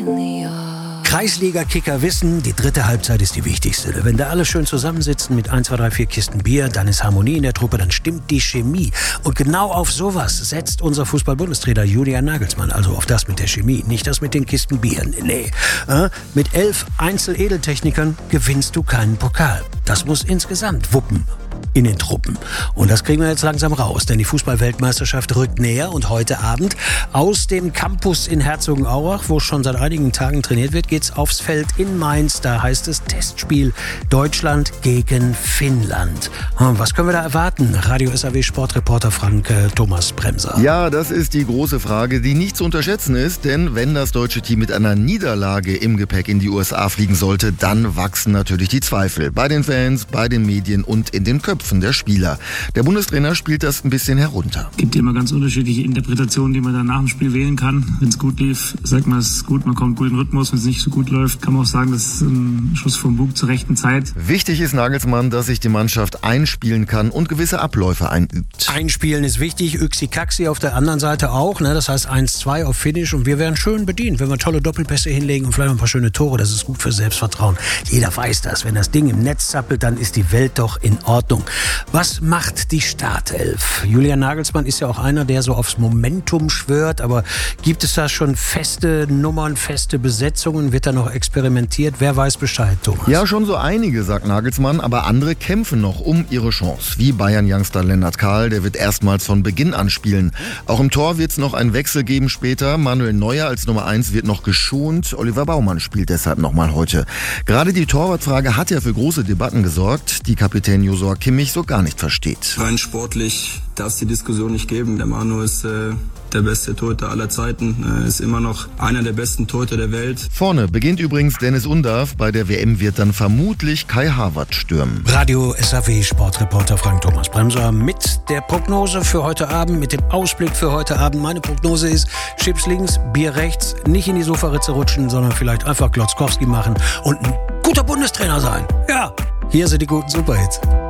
Kreisliga-Kicker wissen, die dritte Halbzeit ist die wichtigste. Wenn da alle schön zusammensitzen mit 1, 2, 3, 4 Kisten Bier, dann ist Harmonie in der Truppe, dann stimmt die Chemie. Und genau auf sowas setzt unser Fußball-Bundestrainer Julian Nagelsmann. Also auf das mit der Chemie, nicht das mit den Kisten Bier. Nee. Mit 11 Einzel-Edeltechnikern gewinnst du keinen Pokal. Das muss insgesamt wuppen in den Truppen. Und das kriegen wir jetzt langsam raus, denn die Fußball-Weltmeisterschaft rückt näher und heute Abend aus dem Campus in Herzogenaurach, wo schon seit einigen Tagen trainiert wird, geht's aufs Feld in Mainz. Da heißt es Testspiel Deutschland gegen Finnland. Was können wir da erwarten? Radio SAW-Sportreporter Frank Thomas Bremser. Ja, das ist die große Frage, die nicht zu unterschätzen ist, denn wenn das deutsche Team mit einer Niederlage im Gepäck in die USA fliegen sollte, dann wachsen natürlich die Zweifel. Bei den Fans, bei den Medien und in den Köpfen der Spieler. Der Bundestrainer spielt das ein bisschen herunter. Es gibt immer ganz unterschiedliche Interpretationen, die man dann nach dem Spiel wählen kann. Wenn es gut lief, sagt man, es ist gut, man kommt gut in den Rhythmus. Wenn es nicht so gut läuft, kann man auch sagen, das ist ein Schuss vom Bug zur rechten Zeit. Wichtig ist Nagelsmann, dass sich die Mannschaft einspielen kann und gewisse Abläufe einübt. Einspielen ist wichtig, Yxi-Kaxi auf der anderen Seite auch. Das heißt 1-2 auf Finish und wir werden schön bedient, wenn wir tolle Doppelpässe hinlegen und vielleicht ein paar schöne Tore. Das ist gut für Selbstvertrauen. Jeder weiß das. Wenn das Ding im Netz zappelt, dann ist die Welt doch in Ordnung. Was macht die Startelf? Julian Nagelsmann ist ja auch einer, der so aufs Momentum schwört, aber gibt es da schon feste Nummern, feste Besetzungen? Wird da noch experimentiert? Wer weiß Bescheid, Thomas? Ja, schon so einige, sagt Nagelsmann, aber andere kämpfen noch um ihre Chance. Wie Bayern-Youngster Lennart Kahl, der wird erstmals von Beginn an spielen. Auch im Tor wird es noch einen Wechsel geben später. Manuel Neuer als Nummer 1 wird noch geschont. Oliver Baumann spielt deshalb nochmal heute. Gerade die Torwartfrage hat ja für große Debatten gesorgt, die Kapitän Josua Kimmich so gar nicht versteht. Rein sportlich darf es die Diskussion nicht geben. Der Manu ist der beste Torhüter aller Zeiten, ist immer noch einer der besten Torhüter der Welt. Vorne beginnt übrigens Dennis Undav. Bei der WM wird dann vermutlich Kai Havertz stürmen. Radio SAW-Sportreporter Frank Thomas Bremser mit der Prognose für heute Abend, mit dem Ausblick für heute Abend. Meine Prognose ist, Chips links, Bier rechts, nicht in die Sofaritze rutschen, sondern vielleicht einfach Glotzkowski machen und ein guter Bundestrainer sein. Ja, hier sind die guten Superhits.